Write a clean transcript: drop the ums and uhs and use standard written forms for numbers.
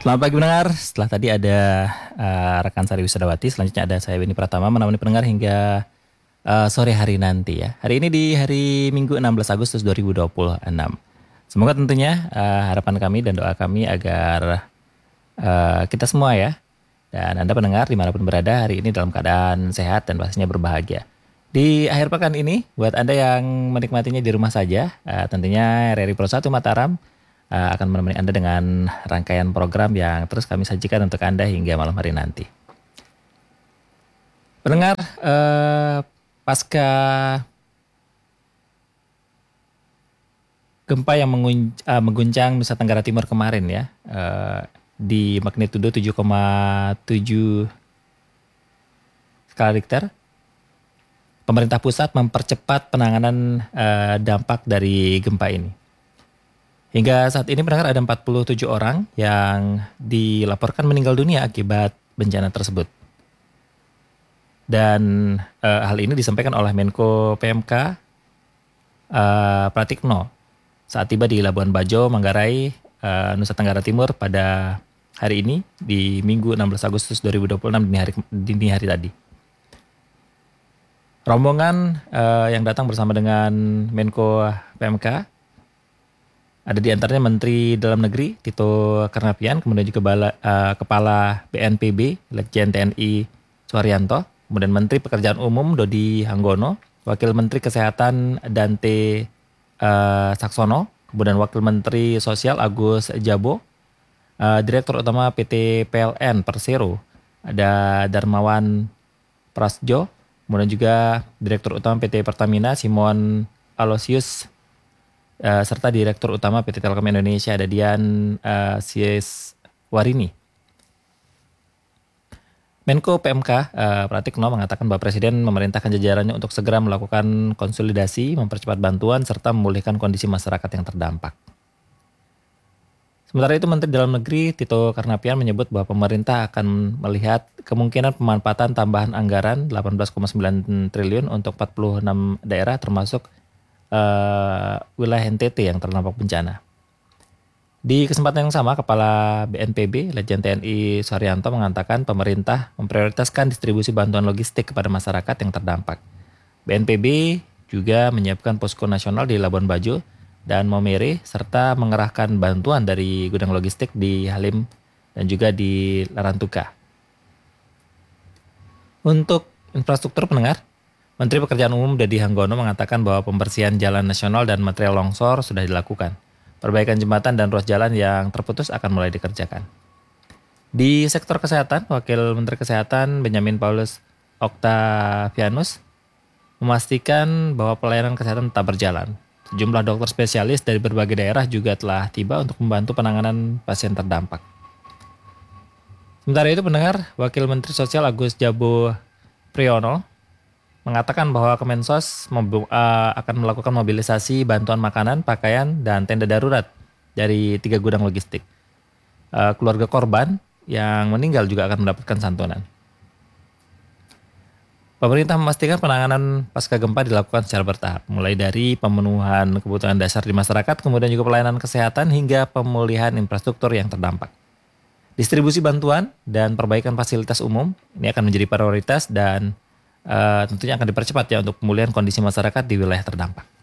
Selamat pagi pendengar. Setelah tadi ada rekan Sari Wisodawati, selanjutnya ada saya Beni Pratama menemani pendengar hingga sore hari nanti ya. Hari ini di hari Minggu 16 Agustus 2026. Semoga tentunya harapan kami dan doa kami agar kita semua ya dan Anda pendengar dimanapun berada hari ini dalam keadaan sehat dan pastinya berbahagia. Di akhir pekan ini buat Anda yang menikmatinya di rumah saja, tentunya RRI Pro 1 Mataram akan menemani Anda dengan rangkaian program yang terus kami sajikan untuk Anda hingga malam hari nanti. Pendengar, pasca gempa yang mengguncang Nusa Tenggara Timur kemarin ya, di magnitudo 7,7 skala Richter, pemerintah pusat mempercepat penanganan dampak dari gempa ini. Hingga saat ini pendengar ada 47 orang yang dilaporkan meninggal dunia akibat bencana tersebut. Dan hal ini disampaikan oleh Menko PMK Pratikno saat tiba di Labuan Bajo, Manggarai, Nusa Tenggara Timur pada hari ini di Minggu 16 Agustus 2026 dini hari tadi. Rombongan yang datang bersama dengan Menko PMK ada di antaranya Menteri Dalam Negeri Tito Karnavian, kemudian juga Kepala BNPB Letjen TNI Suharyanto, kemudian Menteri Pekerjaan Umum Dodi Hanggono, Wakil Menteri Kesehatan Dante Saksono, kemudian Wakil Menteri Sosial Agus Jabo, Direktur Utama PT PLN Persero ada Darmawan Prasjo, kemudian juga Direktur Utama PT Pertamina Simon Alosius, serta Direktur Utama PT Telkom Indonesia ada Dian Sieswarini. Menko PMK Pratikno mengatakan bahwa Presiden memerintahkan jajarannya untuk segera melakukan konsolidasi, mempercepat bantuan, serta memulihkan kondisi masyarakat yang terdampak. Sementara itu Menteri Dalam Negeri Tito Karnavian menyebut bahwa pemerintah akan melihat kemungkinan pemanfaatan tambahan anggaran 18,9 triliun untuk 46 daerah termasuk wilayah NTT yang terdampak bencana. Di kesempatan yang sama, Kepala BNPB Letjen TNI Suharyanto mengatakan pemerintah memprioritaskan distribusi bantuan logistik kepada masyarakat yang terdampak. BNPB juga menyiapkan posko nasional di Labuan Bajo dan Maumere serta mengerahkan bantuan dari gudang logistik di Halim dan juga di Larantuka. Untuk infrastruktur pendengar, Menteri Pekerjaan Umum Dodi Hanggono mengatakan bahwa pembersihan jalan nasional dan material longsor sudah dilakukan. Perbaikan jembatan dan ruas jalan yang terputus akan mulai dikerjakan. Di sektor kesehatan, Wakil Menteri Kesehatan Benyamin Paulus Octavianus memastikan bahwa pelayanan kesehatan tetap berjalan. Sejumlah dokter spesialis dari berbagai daerah juga telah tiba untuk membantu penanganan pasien terdampak. Sementara itu pendengar, Wakil Menteri Sosial Agus Jabo Priyono mengatakan bahwa Kemensos akan melakukan mobilisasi bantuan makanan, pakaian, dan tenda darurat dari 3 gudang logistik. Keluarga korban yang meninggal juga akan mendapatkan santunan. Pemerintah memastikan penanganan pasca gempa dilakukan secara bertahap, mulai dari pemenuhan kebutuhan dasar di masyarakat, kemudian juga pelayanan kesehatan hingga pemulihan infrastruktur yang terdampak. Distribusi bantuan dan perbaikan fasilitas umum ini akan menjadi prioritas dan tentunya akan dipercepat ya untuk pemulihan kondisi masyarakat di wilayah terdampak.